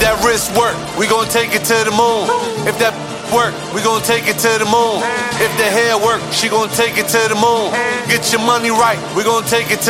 that wrist work, we gon' take it to the moon. If that work, we gon' take it to the moon. If the hair work, she gon' take it to the moon. Get your money right, we gon' take it to